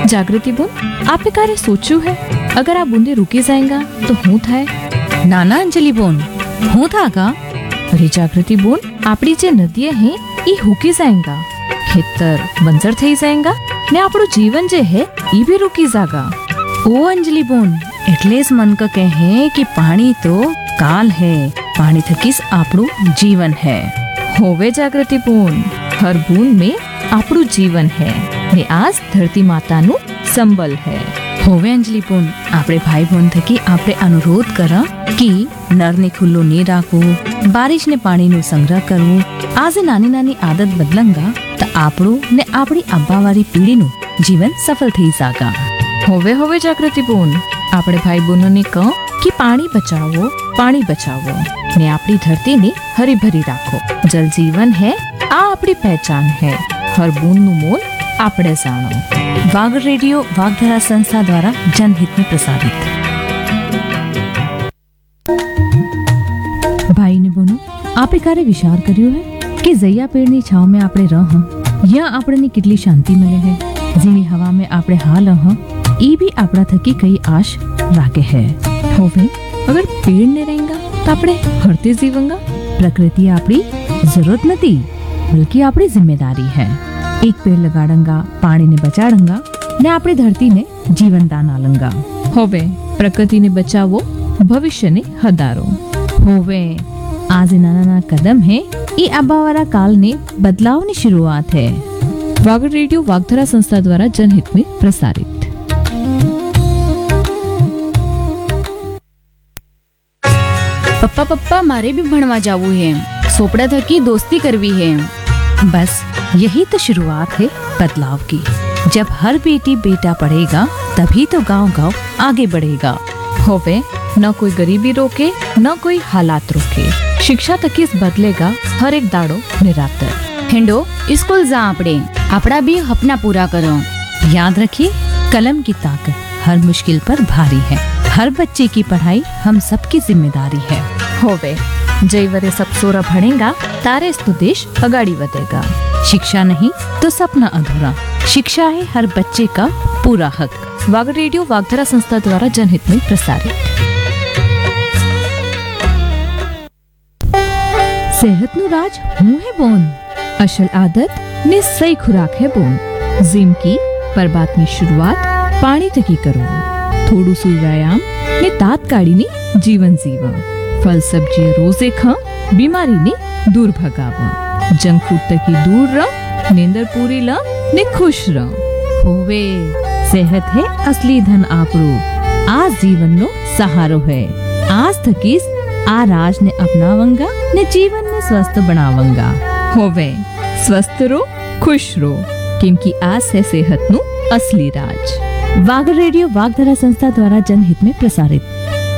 जागृति बोल, आपने कार्य सोचू है? अगर आप बूंदे रुकी जाएगा तो हूँ थाय? नाना अंजलि बोन हूँ था का? अरे जागृति बोल, આપણી જે નદીએ હે ઈ હુકી જાયંગા, ખેતર બંજર થઈ જાયંગા ને આપણું જીવન જે હે ઈ भी रुकी जागा। ओ अंजलि बोन એટલે જ મન ક કહે कि पानी तो काल है, पानी थकीस આપણું जीवन है। होवे जागृति बोन, हर बूंद में આપણું जीवन है ने आज धरती माताનું संबल है। होवे अंजलि बोन, આપણે ભાઈ બોન થકી આપણે અનુરોધ કરા कि નળને ખુલ્લો નહીં રાખવું, બારિશને પાણીનો સંગ્રહ કરવું। આજે નાની નાની આદત બદલંગા તો આપણું ને આપણી આબાવાળી પેઢીનું જીવન સફળ થઈ જાગા। होवे होवे जागृति बोन, આપણે ભાઈ બહેનોને કહો कि पानी बचावो ने આપણી ધરતીને હરી ભરી રાખો। जल जीवन है, आ આપણી पहचान है, हर बूंदનું मोल આપણે જાણો। वाग रेडियो वागधरा संस्था द्वारा जनहित में प्रसारित। भाई ने बोनो, आपे कार्य विचार કર્યો है कि जैया पेड़नी छाव में आपणे रह या आपणे कितली शांति मिले है, जीनी हवा में आपणे हाल ई भी आपड़ा थकी कई आश राखे है। होवे अगर पेड़ ने रहेगा तो आपणे हरते जीवंगा। प्रकृति आपड़ी जरूरत नहीं बल्कि आपड़ी जिम्मेदारी है। एक पेड़ लगाड़ंगा, पानी ने बचाड़ंगा ने आपड़ी धरती ने जीवन दान आलंगा। होवे प्रकृति ने बचावो, भविष्य ने हदारो। होवे आज नाना नाना कदम है, ये आबावारा काल ने बदलाव की शुरुआत है। वाग रेडियो वागधरा संस्था द्वारा जनहित में प्रसारित। पप्पा पप्पा मारे भी भणवा जावू है, सोपड़ा थकी दोस्ती करवी है। बस यही तो शुरुआत है बदलाव की। जब हर बेटी बेटा पढ़ेगा तभी तो गांव गांव आगे बढ़ेगा। होवे न कोई गरीबी रोके न कोई हालात रोके, शिक्षा तक इस बदलेगा हर एक दाड़ो निरातर। हिंडो स्कूल जा आपड़े, अपना भी अपना पूरा करो। याद रखिए कलम की ताकत हर मुश्किल पर भारी है। हर बच्चे की पढ़ाई हम सबकी जिम्मेदारी है। होवे जय वरे सब सोरा भणेगा तारे तो देश अगाड़ी बढ़ेगा। शिक्षा नहीं तो सपना अधूरा, शिक्षा है हर बच्चे का पूरा हक। वाग रेडियो वागधरा संस्था द्वारा जनहित में प्रसारित। सेहत नु राज हूँ है बोन, असल आदत ने सही खुराक है बोन। जिम की पर बात में शुरुआत पानी तकी करो। थोड़ू सु व्यायाम ने तात काढ़ी ने जीवन जीवा। फल सब्जी रोजे खा, बीमारी ने दूर भगावा। जंक फूड तकी दूर रह, नींदर पूरी ला ने खुश रह। होवे सेहत है असली धन आपरो, आज जीवन नो सहारो है। आज थकीस आ राज ने अपनावंगा ने जीवन में स्वस्थ बनावंगा। होवे स्वस्थ रो खुश रो, क्योंकि आज है सेहत नु असली राज। वाग रेडियो वागधरा संस्था द्वारा जनहित में प्रसारित।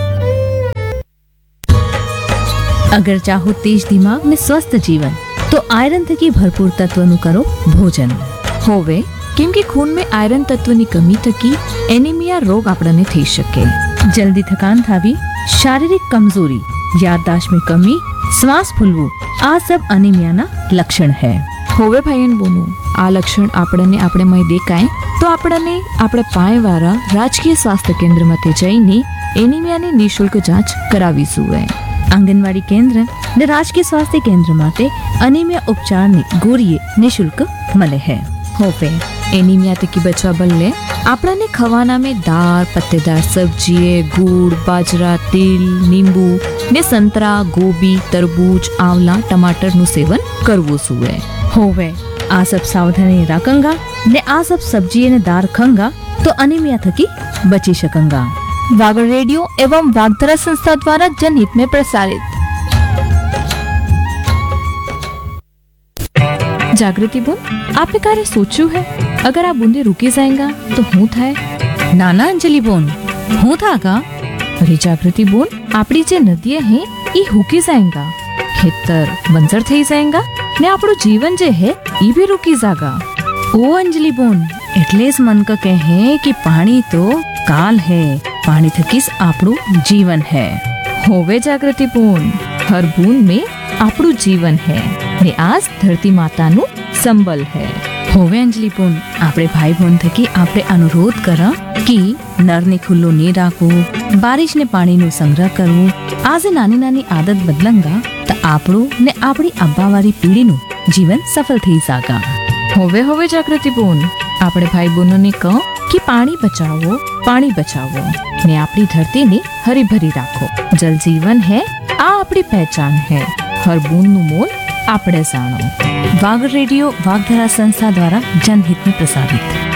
अगर चाहो तेज दिमाग ने स्वस्थ जीवन तो आयरन थकी भरपूर तत्व नु करो भोजन। होवे क्योंकि खून में आयरन तत्व ની कमी थकी एनीमिया रोग आपने थई शके। जल्दी थकान थावी, शारीरिक कमजोरी, याददाश्त में कमी, श्वास फूलवू आ सब एनीमिया ना लक्षण है। होवे भाईन बोनो, आ लक्षण आपने આપણે મય દેખાય તો આપણને આપણે પાયવાળા રાજકીય સ્વાસ્થ્ય કેન્દ્રમાં જઈને એનિમિયાની નિઃશુલ્ક જાંચ કરાવી જોઈએ। आंगनवाड़ी केंद्र ने राजकीय स्वास्थ्य केंद्र माटे अनीमिया उपचार ने गोरिये निशुल्क मले है। होवे एनीमिया तकी बचवा बल्ले आपने खवाना में दाल, पत्तेदार सब्जी, गुड़, बाजरा, तिल, नींबू ने संतरा, गोभी, तरबूज, आंवला, टमाटर नु सेवन करवो सुए। होवे आ सब सावधानी रखंगा ने आ सब सब्जी ने दाल खंगा तो अनीमिया थकी बची सकंगा। वाग रेडियो एवं वागधरा संस्था द्वारा जनहित में प्रसारित। जागृति बोल, आपने कार्य सोचू है? अगर आप बूंदे रुकी जाएगा तो हूँ थाय? नाना अंजलि बोन हूँ था का? अरे जागृति बोल, आपड़ी जे नदियां हैं ई हुकी जाएगा, खेतर बंजर थई जाएगा ने આપણું जीवन जे है ई भी रुकी जागा। ओ अंजलि बोन એટલે જ મન ક કહે कि पानी तो काल है, पानी थकीस આપણું जीवन है। होवे जागृति बोन, हर बूंद में આપણું जीवन है ने आज धरती माता नु संबल है। હોવે અંજલિ પૂન આપણે ભાઈ બહેન થકી આપણે અનુરોધ કર કે નરને ખુલ્લો નહીં રાખવું, બારિશને પાણીનો સંગ્રહ કરવું. આજે નાની નાની આદત બદલંગા તો આપણું ને આપણી આવવાવાળી પેઢીનું જીવન સફળ થઈ સાકા. હવે જાગૃતિ બોન આપણે ભાઈ બહેનોને કહો કે પાણી બચાવો, પાણી બચાવો ને આપણી ધરતીને હરીભરી રાખો. જલ જીવન હે, આ આપણી પહેચાન હે. હર બૂંદનું મોલ આપણે જાણો. વાગડ રેડિયો વાગધરા સંસ્થા દ્વારા જનહિત में प्रसारित.